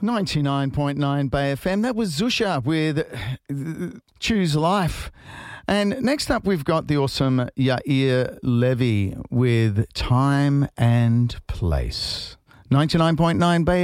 99.9 Bay FM. That was Zusha with Choose Life. And next up, we've got the awesome Yair Levy with Time and Place. 99.9 Bay